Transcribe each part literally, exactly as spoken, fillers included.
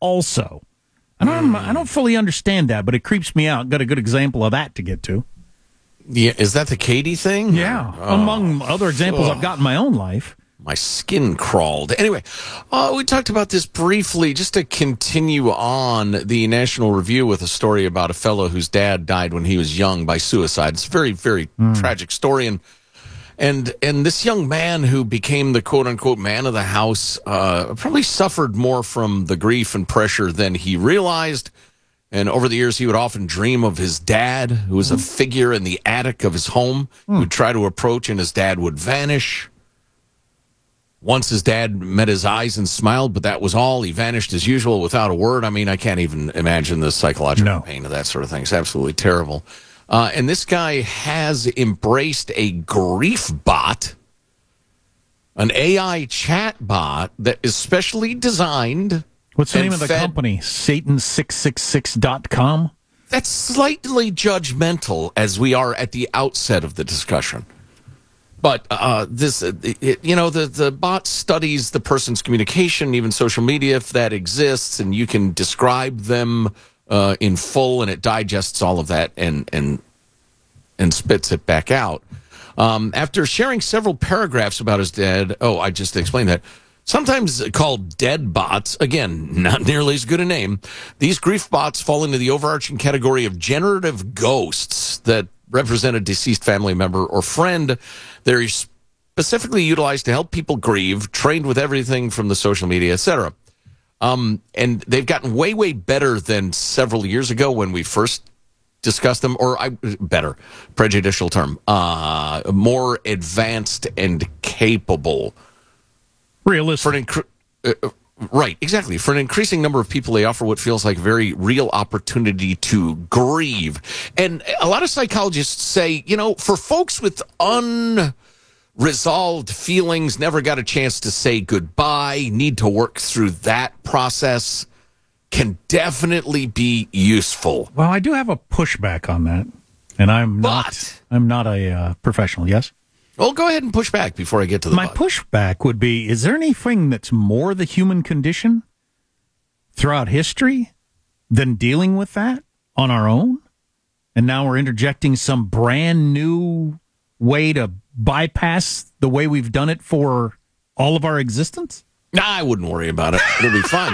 also. I don't, I don't fully understand that, but it creeps me out. Got a good example of that to get to. Yeah, is that the Katie thing? Yeah, oh. among other examples oh. I've got in my own life. My skin crawled. Anyway, uh, we talked about this briefly, just to continue on the National Review with a story about a fellow whose dad died when he was young by suicide. It's a very, very mm. tragic story. And and and this young man who became the quote-unquote man of the house uh, probably suffered more from the grief and pressure than he realized. And over the years, he would often dream of his dad, who was a figure in the attic of his home. Mm. He would try to approach, and his dad would vanish. Once his dad met his eyes and smiled, but that was all. He vanished as usual without a word. I mean, I can't even imagine the psychological no. pain of that sort of thing. It's absolutely terrible. Uh, and this guy has embraced a grief bot, an A I chat bot that is specially designed. What's the name of the fed- company? Satan six six six dot com? That's slightly judgmental, as we are at the outset of the discussion. But uh, this, uh, it, you know, the, the bot studies the person's communication, even social media, if that exists, and you can describe them uh, in full, and it digests all of that and and and spits it back out. Um, after sharing several paragraphs about his dad, oh, I just explained that. Sometimes called dead bots, again, not nearly as good a name, these grief bots fall into the overarching category of generative ghosts that represent a deceased family member or friend. They're specifically utilized to help people grieve, trained with everything from the social media, et cetera. Um, and they've gotten way, way better than several years ago when we first discussed them, or I, better, prejudicial term, uh, more advanced and capable. Realistic. For an incre- uh, right, exactly. For an increasing number of people, they offer what feels like a very real opportunity to grieve. And a lot of psychologists say, you know, for folks with unresolved feelings, never got a chance to say goodbye, need to work through that process, can definitely be useful. Well, I do have a pushback on that, and I'm but, not. I'm not a uh, professional. Yes. Well, go ahead and push back before I get to the My button. pushback would be, is there anything that's more the human condition throughout history than dealing with that on our own? And now we're interjecting some brand new way to bypass the way we've done it for all of our existence? Nah, I wouldn't worry about it. It'll be fine.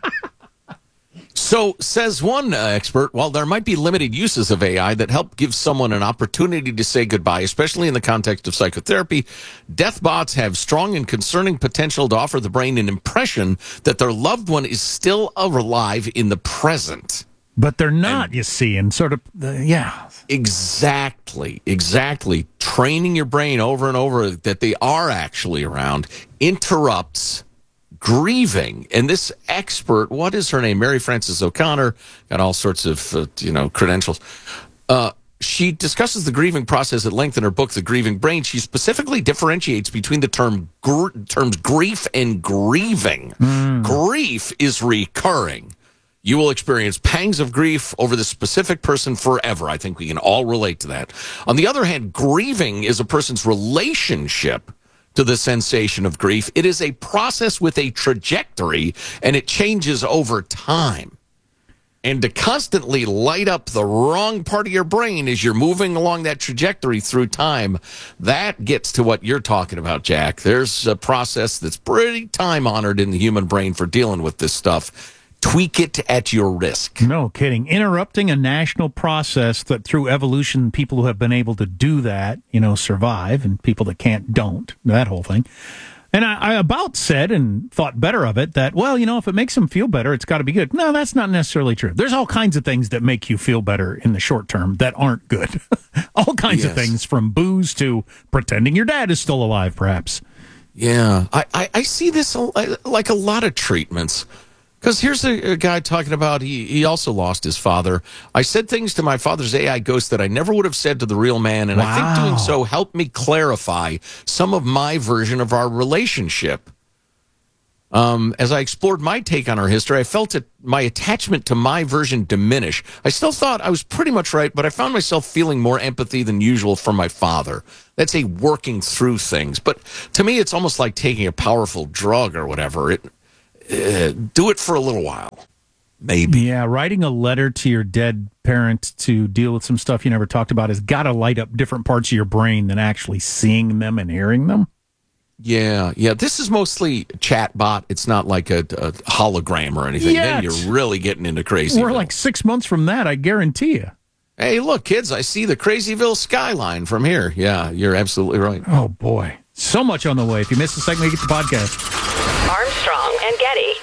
So, says one uh, expert, while there might be limited uses of A I that help give someone an opportunity to say goodbye, especially in the context of psychotherapy, death bots have strong and concerning potential to offer the brain an impression that their loved one is still alive in the present. But they're not, and you see, and sort of, uh, yeah. Exactly, exactly. Training your brain over and over that they are actually around interrupts grieving. And this expert, what is her name? Mary Frances O'Connor, got all sorts of, uh, you know, credentials. Uh, she discusses the grieving process at length in her book, The Grieving Brain. She specifically differentiates between the term gr- terms grief and grieving. Mm. Grief is recurring. You will experience pangs of grief over the specific person forever. I think we can all relate to that. On the other hand, grieving is a person's relationship to the sensation of grief. It is a process with a trajectory, and it changes over time. And to constantly light up the wrong part of your brain as you're moving along that trajectory through time, that gets to what you're talking about, Jack. There's a process that's pretty time-honored in the human brain for dealing with this stuff. Tweak it at your risk. No kidding. Interrupting a national process that through evolution, people who have been able to do that, you know, survive, and people that can't don't, that whole thing. And I, I about said and thought better of it that, well, you know, if it makes them feel better, it's got to be good. No, that's not necessarily true. There's all kinds of things that make you feel better in the short term that aren't good. all kinds yes. of things, from booze to pretending your dad is still alive, perhaps. Yeah, I, I, I see this like a lot of treatments. Because here's a, a guy talking about he, he also lost his father. I said things to my father's A I ghost that I never would have said to the real man, and wow. I think doing so helped me clarify some of my version of our relationship. Um, as I explored my take on our history, I felt it, my attachment to my version diminish. I still thought I was pretty much right, but I found myself feeling more empathy than usual for my father. That's a working through things. But to me, it's almost like taking a powerful drug or whatever. It Uh, do it for a little while. Maybe. Yeah, writing a letter to your dead parent to deal with some stuff you never talked about has got to light up different parts of your brain than actually seeing them and hearing them. Yeah, yeah. This is mostly chat bot. It's not like a, a hologram or anything. Yet. Then you're really getting into crazy. We're like six months from that, I guarantee you. Hey, look, kids, I see the Crazyville skyline from here. Yeah, you're absolutely right. Oh, boy. So much on the way. If you missed a segment, you get the podcast. Armstrong and Getty.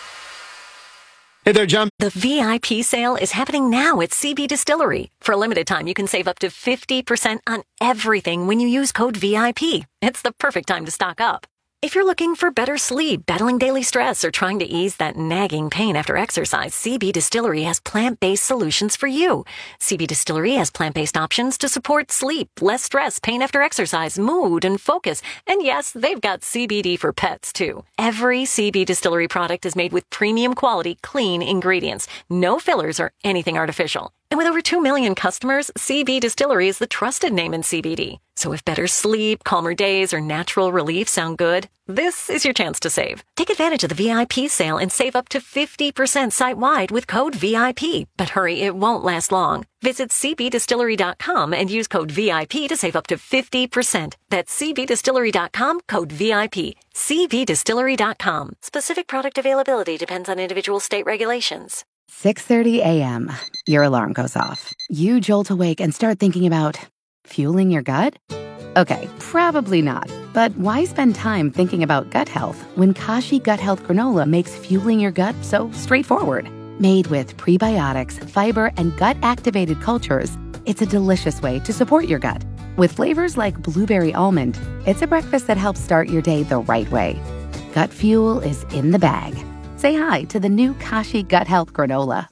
Hey there, John. The V I P sale is happening now at C B Distillery. For a limited time, you can save up to fifty percent on everything when you use code V I P. It's the perfect time to stock up. If you're looking for better sleep, battling daily stress, or trying to ease that nagging pain after exercise, C B Distillery has plant-based solutions for you. C B Distillery has plant-based options to support sleep, less stress, pain after exercise, mood, and focus. And yes, they've got C B D for pets, too. Every C B Distillery product is made with premium quality, clean ingredients. No fillers or anything artificial. And with over two million customers, C B Distillery is the trusted name in C B D. So if better sleep, calmer days, or natural relief sound good, this is your chance to save. Take advantage of the V I P sale and save up to fifty percent site-wide with code V I P. But hurry, it won't last long. Visit c b distillery dot com and use code V I P to save up to fifty percent. That's c b distillery dot com, code V I P. c b distillery dot com. Specific product availability depends on individual state regulations. six thirty a.m. Your alarm goes off. You jolt awake and start thinking about fueling your gut? Okay, probably not. But why spend time thinking about gut health when Kashi Gut Health Granola makes fueling your gut so straightforward? Made with prebiotics, fiber, and gut-activated cultures, it's a delicious way to support your gut. With flavors like blueberry almond, it's a breakfast that helps start your day the right way. Gut fuel is in the bag. Say hi to the new Kashi Gut Health Granola.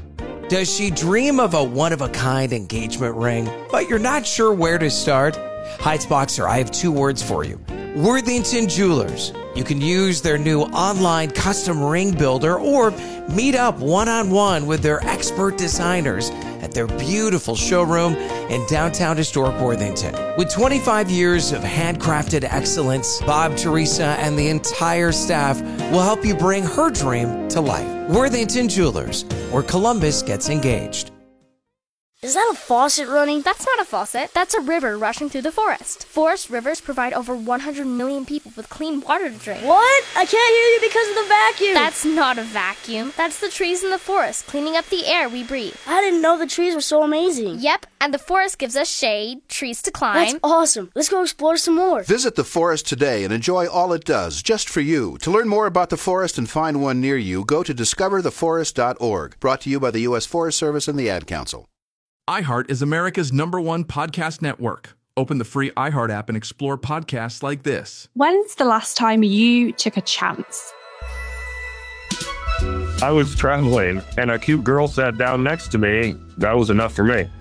Does she dream of a one-of-a-kind engagement ring, but you're not sure where to start? Heights-Boxer, I have two words for you. Worthington Jewelers. You can use their new online custom ring builder or meet up one-on-one with their expert designers at their beautiful showroom in downtown historic Worthington. With twenty-five years of handcrafted excellence, Bob, Teresa, and the entire staff will help you bring her dream to life. Worthington Jewelers, where Columbus gets engaged. Is that a faucet running? That's not a faucet. That's a river rushing through the forest. Forest rivers provide over one hundred million people with clean water to drink. What? I can't hear you because of the vacuum. That's not a vacuum. That's the trees in the forest, cleaning up the air we breathe. I didn't know the trees were so amazing. Yep, and the forest gives us shade, trees to climb. That's awesome. Let's go explore some more. Visit the forest today and enjoy all it does, just for you. To learn more about the forest and find one near you, go to discover the forest dot org. Brought to you by the U S Forest Service and the Ad Council. iHeart is America's number one podcast network. Open the free iHeart app and explore podcasts like this. When's the last time you took a chance? I was traveling, and a cute girl sat down next to me. That was enough for me.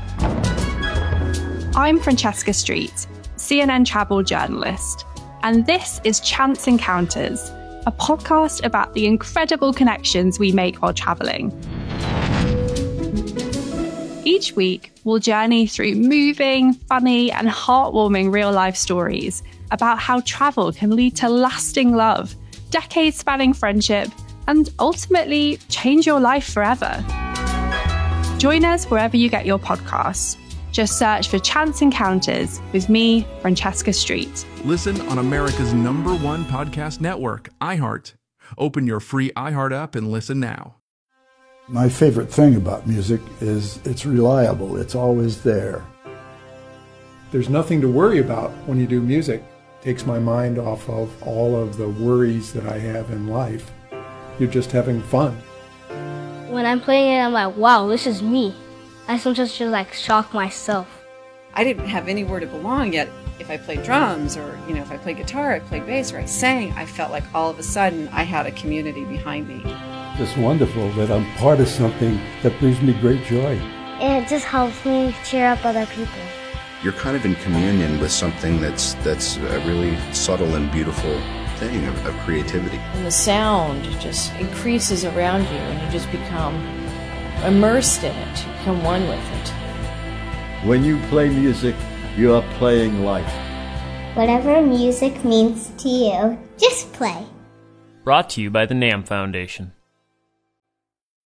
I'm Francesca Street, C N N travel journalist, and this is Chance Encounters, a podcast about the incredible connections we make while traveling. Each week, we'll journey through moving, funny, and heartwarming real-life stories about how travel can lead to lasting love, decades-spanning friendship, and ultimately change your life forever. Join us wherever you get your podcasts. Just search for Chance Encounters with me, Francesca Street. Listen on America's number one podcast network, iHeart. Open your free iHeart app and listen now. My favorite thing about music is it's reliable. It's always there. There's nothing to worry about when you do music. It takes my mind off of all of the worries that I have in life. You're just having fun. When I'm playing it, I'm like, wow, this is me. I sometimes just like shock myself. I didn't have anywhere to belong yet. If I played drums or, you know, if I played guitar, I played bass, or I sang, I felt like all of a sudden I had a community behind me. It's wonderful that I'm part of something that brings me great joy. And it just helps me cheer up other people. You're kind of in communion with something that's that's a really subtle and beautiful thing of, of creativity. And the sound just increases around you and you just become immersed in it. You become one with it. When you play music, you are playing life. Whatever music means to you, just play. Brought to you by the NAMM Foundation.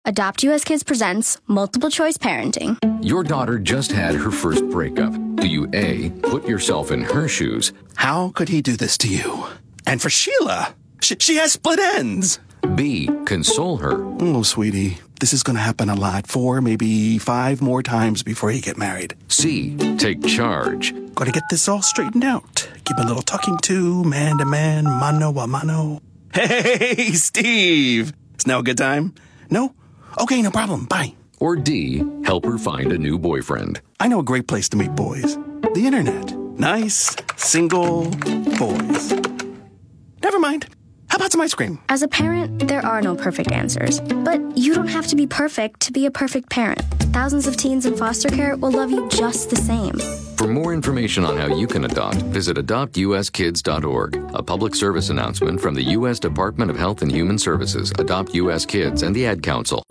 Adopt U S Kids presents Multiple Choice Parenting. Your daughter just had her first breakup. Do you A, put yourself in her shoes? How could he do this to you? And for Sheila, she, she has split ends. B, console her. Oh, sweetie, this is going to happen a lot. Four, maybe five more times before you get married. C, take charge. Got to get this all straightened out. Give a little talking to, man to man, mano a mano. Hey, Steve! Is now a good time? No? Okay, no problem. Bye. Or D, help her find a new boyfriend. I know a great place to meet boys. The internet. Nice, single boys. Never mind. How about some ice cream? As a parent, there are no perfect answers. But you don't have to be perfect to be a perfect parent. Thousands of teens in foster care will love you just the same. For more information on how you can adopt, visit adopt u s kids dot org. A public service announcement from the U S Department of Health and Human Services, Adopt U S Kids, and the Ad Council.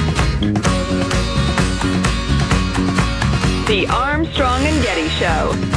The Armstrong and Getty Show.